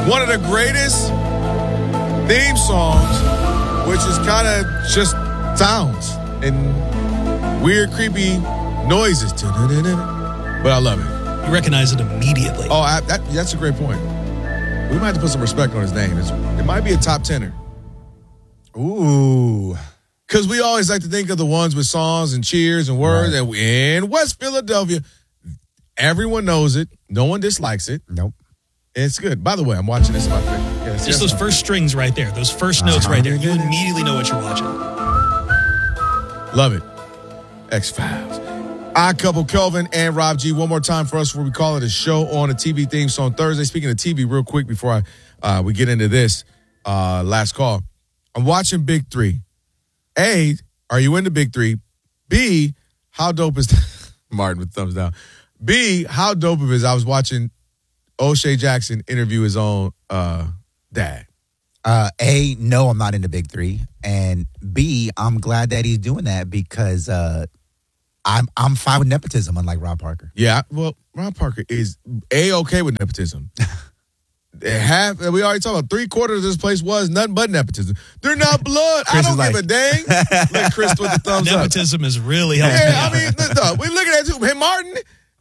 One of the greatest theme songs, which is kind of just sounds and weird, creepy noises. But I love it. You recognize it immediately. Oh, that's a great point. We might have to put some respect on his name. It might be a top tenner. Ooh. Because we always like to think of the ones with songs and cheers and words. Right. And in West Philadelphia, everyone knows it. No one dislikes it. Nope. It's good. By the way, I'm watching this. Just those first strings right there. Those first notes right there. You immediately know what you're watching. Love it. X-Files. Odd Couple, Kelvin and Rob G. One more time for us before we call it a show on a TV theme song Thursday. Speaking of TV, real quick before we get into this last call. I'm watching Big Three. A, are you into Big Three? B, how dope is Martin with thumbs down. B, how dope it is. I was watching O'Shea Jackson interview his own dad. A, no, I'm not into Big Three. And B, I'm glad that he's doing that because I'm fine with nepotism, unlike Rob Parker. Yeah, well, Rob Parker is A-okay with nepotism. We already talked about 3/4 of this place was nothing but nepotism. They're not blood. I don't give a dang. Look, Chris with the thumbs up. Nepotism is really helping. Yeah, I mean, look, we're looking at you, hey, Martin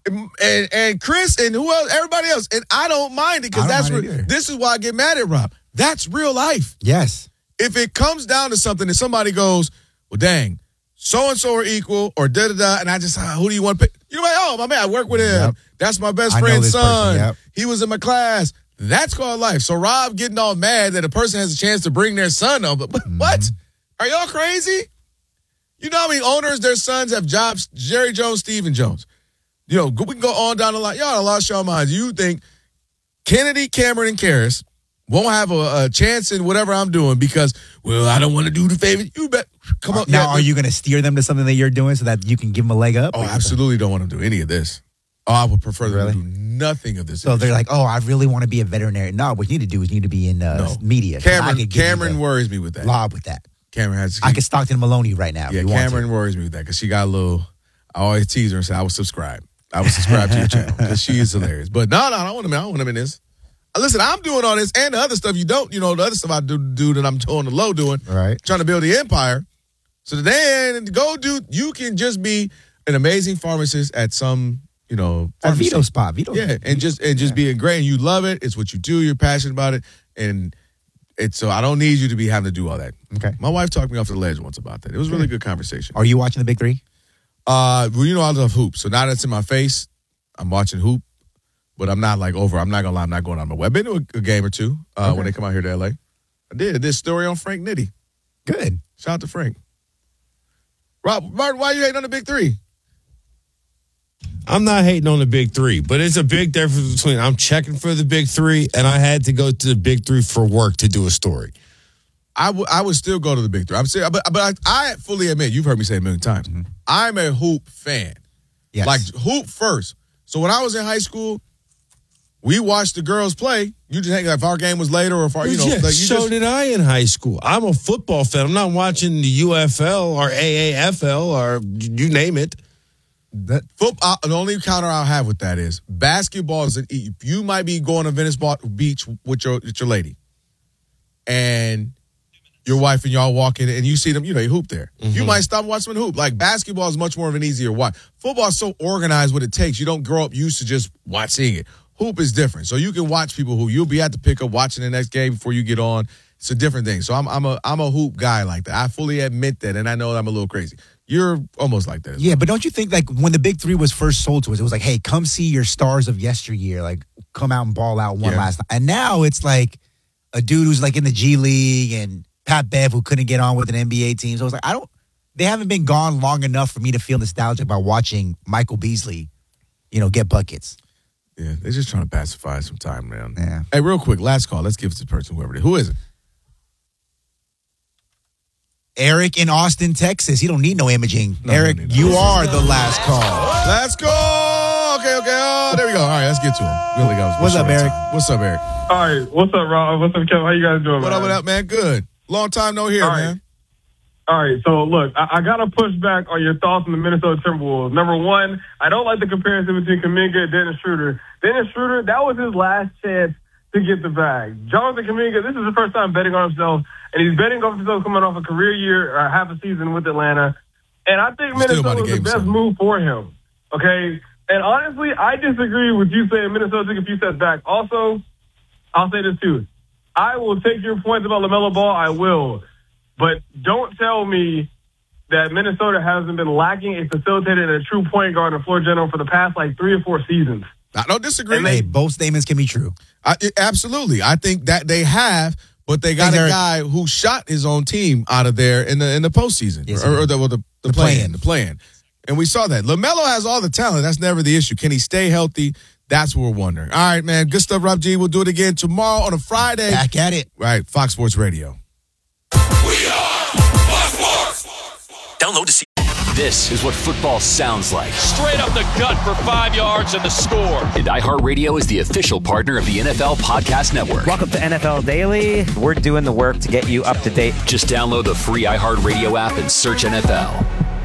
and Chris and who else, everybody else, and I don't mind it because this is why I get mad at Rob. That's real life. Yes. If it comes down to something and somebody goes, well, dang, so-and-so are equal or da-da-da, and I just, who do you want to pick? You're like, oh, my man, I work with him. Yep. That's my best friend's son. Yep. He was in my class. That's called life. So Rob getting all mad that a person has a chance to bring their son up. But what? Are y'all crazy? You know how many owners, their sons have jobs? Jerry Jones, Stephen Jones. You know, we can go on down the line. Y'all lost your minds. You think Kennedy, Cameron, and Karras won't have a chance in whatever I'm doing because, well, I don't want to do the favor. You bet. Come on. Now, are you going to steer them to something that you're doing so that you can give them a leg up? Oh, absolutely don't want to do any of this. Oh, I would prefer them to do nothing of this. So they're like, oh, I really want to be a veterinarian. No, what you need to do is you need to be in media. Cameron worries me with that. Lob with that. Cameron has. I could Stockton Maloney right now. Yeah, Cameron worries me with that because she got a little. I always tease her and say, I would subscribe to your channel because she is hilarious. But no, I don't want him in this. Listen, I'm doing all this and the other stuff you don't. You know, the other stuff I do that I'm on the low doing. Right. Trying to build the empire. So then you can just be an amazing pharmacist at some. You know, a Vito spot. And just being great. And you love it. It's what you do. You're passionate about it. And so I don't need you to be having to do all that. Okay. My wife talked me off the ledge once about that. It was a really good conversation. Are you watching the Big Three? Well, you know I love hoop. So now that's in my face, I'm watching hoop. But I'm not like over. I'm not gonna lie. I'm not going on my web. I've been to a game or two when they come out here to LA. I did this story on Frank Nitti. Good. Shout out to Frank. Martin, why you hating on the Big Three? I'm not hating on the Big Three, but it's a big difference between I'm checking for the Big Three and I had to go to the Big Three for work to do a story. I would still go to the Big Three. I'm saying, but I fully admit, you've heard me say it a million times, I'm a hoop fan. Yes. Like hoop first. So when I was in high school, we watched the girls play. You just think if our game was later or if our, did I in high school. I'm a football fan. I'm not watching the UFL or AAFL or you name it. Football. The only counter I'll have with that is basketball is you might be going to Venice Beach with your lady, and your wife and y'all walking and you see them, you hoop there. You might stop watching them hoop. Like basketball is much more of an easier watch. Football is so organized what it takes. You don't grow up used to just seeing it. Hoop is different. So you can watch people who you'll be at the pickup watching the next game before you get on. It's a different thing. So I'm a hoop guy like that. I fully admit that, and I know I'm a little crazy. You're almost like that. Yeah, but don't you think like when the Big Three was first sold to us, it was like, hey, come see your stars of yesteryear, like come out and ball out last night. And now it's like a dude who's like in the G League and Pat Bev who couldn't get on with an NBA team. So it's like they haven't been gone long enough for me to feel nostalgic about watching Michael Beasley, get buckets. Yeah, they're just trying to pacify some time, man. Yeah. Hey, real quick, last call. Let's give it to the person, whoever it is. Who is it? Eric in Austin, Texas. He don't need no imaging. No, Eric, you are the last call. Let's go. Okay. Oh, there we go. All right, let's get to him. Really goes. What's up, Eric? What's up, Eric? All right. What's up, Rob? What's up, Kevin? How you guys doing, man? What up, man? Good. Long time no hear, man. All right. So, look, I got to push back on your thoughts on the Minnesota Timberwolves. Number one, I don't like the comparison between Kuminga and Dennis Schroeder. Dennis Schroeder, that was his last chance to get the bag. Jonathan Kuminga, this is the first time betting on himself, and he's betting on himself coming off a career year or half a season with Atlanta. And I think Minnesota was the best move for him. Okay? And honestly, I disagree with you saying Minnesota took a few steps back. Also, I'll say this too. I will take your points about LaMelo Ball. I will. But don't tell me that Minnesota hasn't been lacking a facilitator and a true point guard and floor general for the past 3 or 4 seasons. I don't disagree. Hey, both statements can be true. Absolutely. I think that they have, but they got a guy who shot his own team out of there in the postseason. Yes, or the play-in. And we saw that. LaMelo has all the talent. That's never the issue. Can he stay healthy? That's what we're wondering. All right, man. Good stuff, Rob G. We'll do it again tomorrow on a Friday. Back at it. Right. Fox Sports Radio. We are Fox Sports. Download to see. This is what football sounds like. Straight up the gut for 5 yards and the score. And iHeartRadio is the official partner of the NFL Podcast Network. Welcome to NFL Daily. We're doing the work to get you up to date. Just download the free iHeartRadio app and search NFL.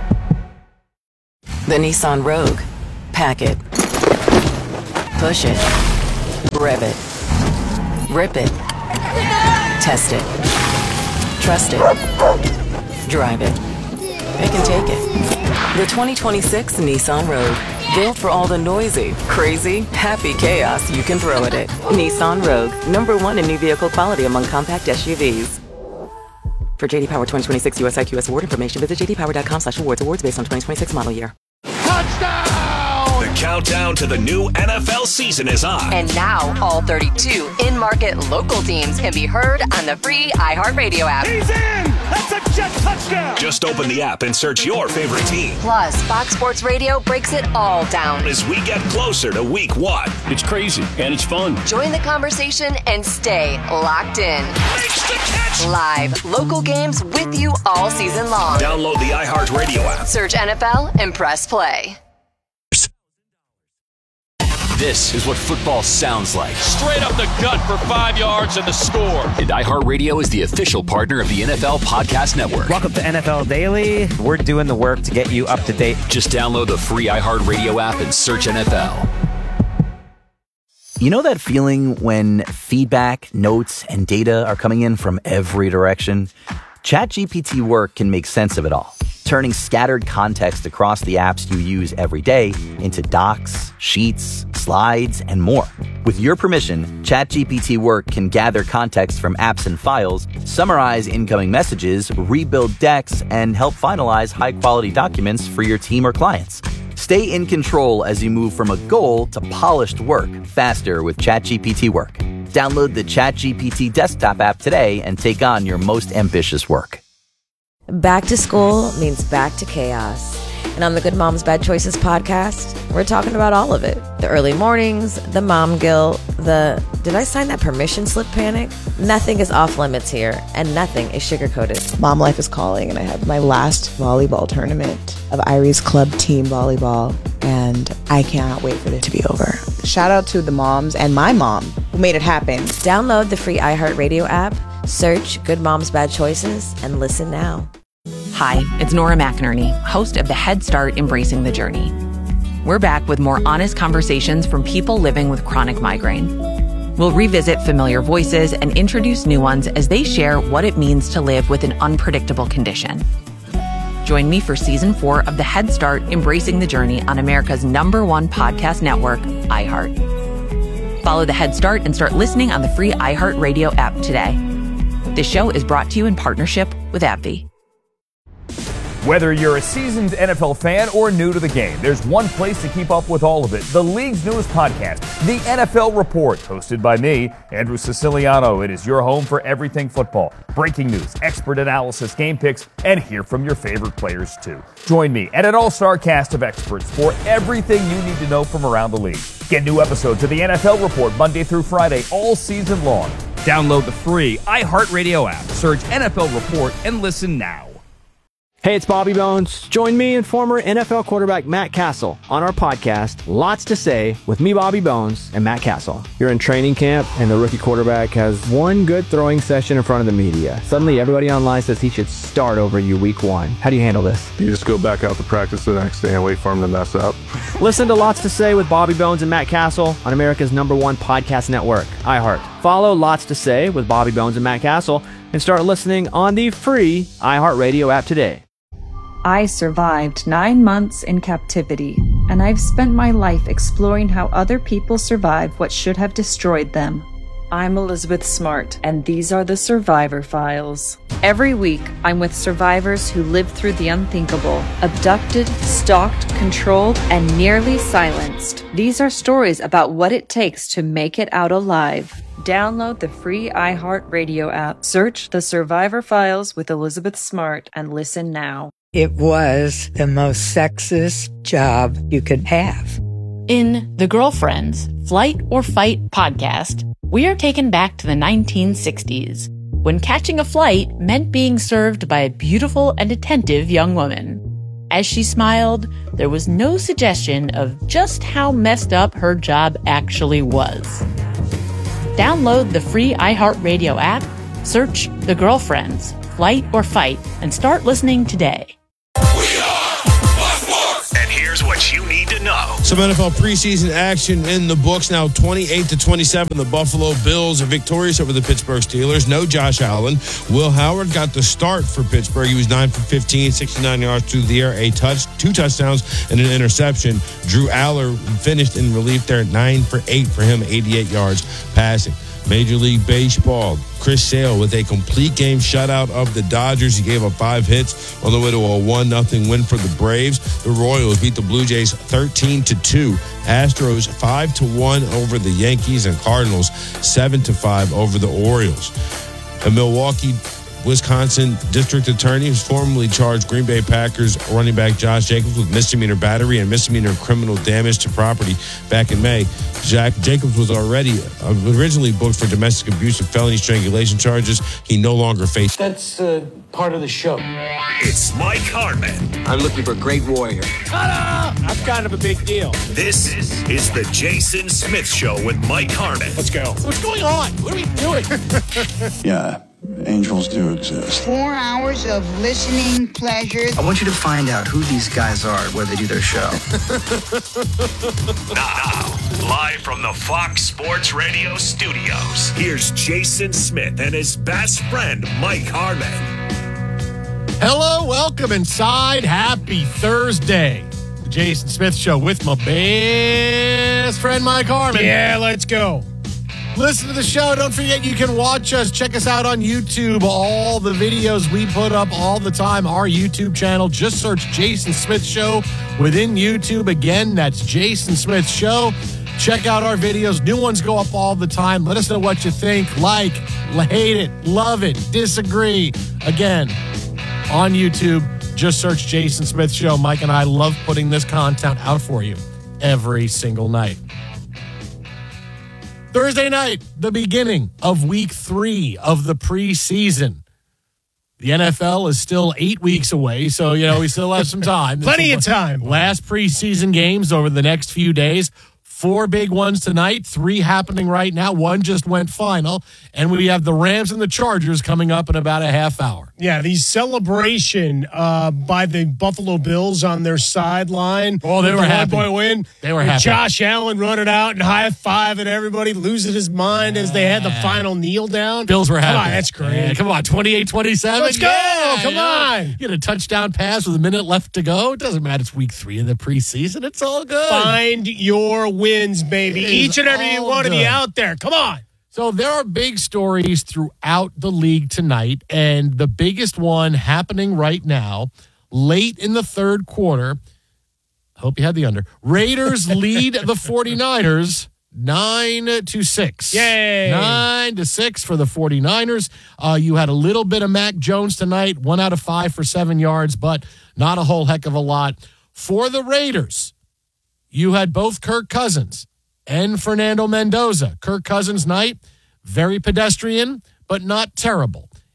The Nissan Rogue. Pack it. Push it. Rev it. Rip it. Test it. Trust it. Drive it. Pick and take it. The 2026 Nissan Rogue. Built for all the noisy, crazy, happy chaos you can throw at it. Nissan Rogue. #1 in new vehicle quality among compact SUVs. For JD Power 2026 US IQS award information, visit jdpower.com/awards. Awards based on 2026 model year. The countdown to the new NFL season is on. And now, all 32 in-market local teams can be heard on the free iHeartRadio app. He's in! That's a jet touchdown! Just open the app and search your favorite team. Plus, Fox Sports Radio breaks it all down. As we get closer to week 1. It's crazy, and it's fun. Join the conversation and stay locked in. Makes the catch! Live, local games with you all season long. Download the iHeartRadio app. Search NFL and press play. This is what football sounds like. Straight up the gut for 5 yards and the score. And iHeartRadio is the official partner of the NFL Podcast Network. Welcome to NFL Daily. We're doing the work to get you up to date. Just download the free iHeartRadio app and search NFL. You know that feeling when feedback, notes, and data are coming in from every direction? ChatGPT Work can make sense of it all, turning scattered context across the apps you use every day into docs, sheets, slides, and more. With your permission, ChatGPT Work can gather context from apps and files, summarize incoming messages, rebuild decks, and help finalize high-quality documents for your team or clients. Stay in control as you move from a goal to polished work faster with ChatGPT Work. Download the ChatGPT desktop app today and take on your most ambitious work. Back to school means back to chaos. And on the Good Moms Bad Choices podcast, we're talking about all of it. The early mornings, the mom guilt, the did I sign that permission slip panic? Nothing is off limits here, and nothing is sugar-coated. Mom life is calling, and I have my last volleyball tournament of Irie's Club Team Volleyball, and I cannot wait for it to be over. Shout out to the moms and my mom who made it happen. Download the free iHeartRadio app, search Good Moms Bad Choices, and listen now. Hi, it's Nora McInerney, host of the Head Start Embracing the Journey. We're back with more honest conversations from people living with chronic migraine. We'll revisit familiar voices and introduce new ones as they share what it means to live with an unpredictable condition. Join me for Season 4 of the Head Start Embracing the Journey on America's #1 podcast network, iHeart. Follow the Head Start and start listening on the free iHeartRadio app today. This show is brought to you in partnership with AbbVie. Whether you're a seasoned NFL fan or new to the game, there's one place to keep up with all of it. The league's newest podcast, The NFL Report, hosted by me, Andrew Siciliano. It is your home for everything football. Breaking news, expert analysis, game picks, and hear from your favorite players too. Join me and an all-star cast of experts for everything you need to know from around the league. Get new episodes of The NFL Report Monday through Friday all season long. Download the free iHeartRadio app, search NFL Report, and listen now. Hey, it's Bobby Bones. Join me and former NFL quarterback Matt Castle on our podcast, Lots to Say, with me, Bobby Bones, and Matt Castle. You're in training camp, and the rookie quarterback has one good throwing session in front of the media. Suddenly, everybody online says he should start over you week 1. How do you handle this? You just go back out to practice the next day and wait for him to mess up. Listen to Lots to Say with Bobby Bones and Matt Castle on America's #1 podcast network, iHeart. Follow Lots to Say with Bobby Bones and Matt Castle and start listening on the free iHeartRadio app today. I survived 9 months in captivity, and I've spent my life exploring how other people survive what should have destroyed them. I'm Elizabeth Smart, and these are the Survivor Files. Every week, I'm with survivors who lived through the unthinkable, abducted, stalked, controlled, and nearly silenced. These are stories about what it takes to make it out alive. Download the free iHeartRadio app, search The Survivor Files with Elizabeth Smart, and listen now. It was the most sexist job you could have. In The Girlfriends, Flight or Fight podcast, we are taken back to the 1960s, when catching a flight meant being served by a beautiful and attentive young woman. As she smiled, there was no suggestion of just how messed up her job actually was. Download the free iHeartRadio app, search The Girlfriends, Flight or Fight, and start listening today. And here's what you need to know. Some NFL preseason action in the books now. 28-27, the Buffalo Bills are victorious over the Pittsburgh Steelers. No Josh Allen. Will Howard got the start for Pittsburgh. He was 9 for 15, 69 yards through the air, 2 touchdowns, and an interception. Drew Aller finished in relief there at 9 for 8 for him, 88 yards passing. Major League Baseball, Chris Sale with a complete game shutout of the Dodgers. He gave up 5 hits on the way to a 1-0 win for the Braves. The Royals beat the Blue Jays 13-2. Astros 5-1 over the Yankees, and Cardinals 7-5 over the Orioles. A Milwaukee, Wisconsin district attorney who's formerly charged Green Bay Packers running back Josh Jacobs with misdemeanor battery and misdemeanor criminal damage to property back in May. Jacobs was originally booked for domestic abuse and felony strangulation charges. He no longer faces. That's part of the show. It's Mike Harmon. I'm looking for a great warrior. Ta-da! I'm kind of a big deal. This is the Jason Smith Show with Mike Harmon. Let's go. What's going on? What are we doing? Yeah. Angels do exist. 4 hours of listening pleasure. I want you to find out who these guys are, where they do their show. Now, live from the Fox Sports Radio studios, here's Jason Smith and his best friend, Mike Harmon. Hello, welcome inside. Happy Thursday. The Jason Smith Show with my best friend, Mike Harmon. Yeah, let's go. Listen to the show. Don't forget you can watch us. Check us out on YouTube. All the videos we put up all the time. Our YouTube channel. Just search Jason Smith Show within YouTube. Again, that's Jason Smith Show. Check out our videos. New ones go up all the time. Let us know what you think. Like, hate it, love it, disagree. Again, on YouTube, just search Jason Smith Show. Mike and I love putting this content out for you every single night. Thursday night, the beginning of week 3 of the preseason. The NFL is still 8 weeks away, so, we still have some time. Plenty of time. Last preseason games over the next few days. 4 big ones tonight, 3 happening right now. 1 just went final, and we have the Rams and the Chargers coming up in about a half hour. Yeah, the celebration by the Buffalo Bills on their sideline. Oh, they were happy. 1-point win. They were happy. Josh Allen running out and high-fiving everybody, losing his mind as they had the final kneel down. Bills were happy. Come on, that's great. Yeah, come on, 28-27. Let's go. Come on. You get a touchdown pass with a minute left to go. It doesn't matter. It's week 3 of the preseason. It's all good. Find your wins, baby. Each and every one of you out there. Come on. So there are big stories throughout the league tonight, and the biggest one happening right now, late in the third quarter. Hope you had the under. Raiders lead the 49ers 9-6. Yay. 9-6 for the 49ers. You had a little bit of Mac Jones tonight, 1 out of 5 for 7 yards, but not a whole heck of a lot. For the Raiders, you had both Kirk Cousins and Fernando Mendoza. Kirk Cousins' night, very pedestrian, but not terrible.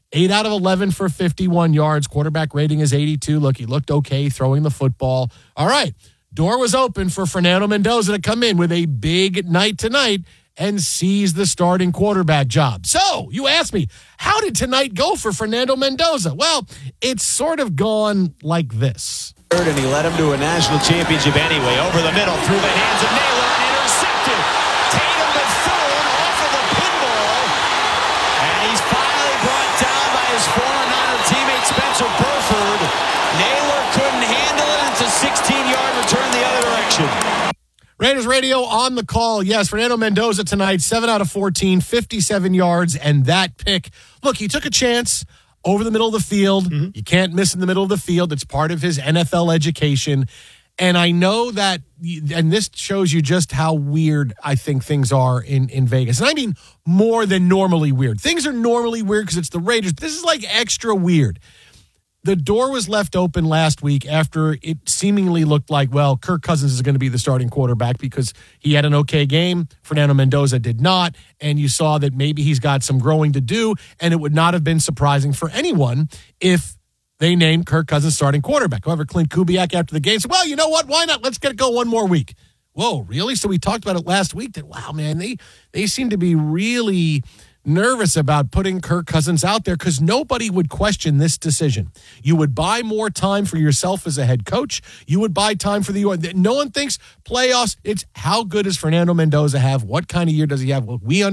8 out of 11 for 51 yards. Quarterback rating is 82. Look, he looked okay throwing the football. All right. Door was open for Fernando Mendoza to come in with a big night tonight and seize the starting quarterback job. So, you asked me, how did tonight go for Fernando Mendoza? Well, it's sort of gone like this. And he led him to a national championship anyway. Over the middle, through the hands of Naylor, and intercepted. Tatum Bethune off of the pinball. And he's finally brought down by his former Niner teammate Spencer Burford. Naylor couldn't handle it. It's a 16-yard return the other direction. Raiders Radio on the call. Yes, Fernando Mendoza tonight, 7 out of 14, 57 yards, and that pick. Look, he took a chance over the middle of the field. You can't miss in the middle of the field. It's part of his NFL education. And I know that, and this shows you just how weird I think things are in Vegas. And I mean more than normally weird. Things are normally weird because it's the Raiders, but this is like extra weird. The door was left open last week after it seemingly looked like, well, Kirk Cousins is going to be the starting quarterback because he had an okay game. Fernando Mendoza did not. And you saw that maybe he's got some growing to do. And it would not have been surprising for anyone if they named Kirk Cousins starting quarterback. However, Clint Kubiak after the game said, well, you know what? Why not? Let's get it go one more week. Whoa, really? So we talked about it last week that, wow, man, they seem to be really nervous about putting Kirk Cousins out there because nobody would question this decision. You would buy more time for yourself as a head coach. You would buy time for no one thinks playoffs. It's how good does Fernando Mendoza have? What kind of year does he have? Well, we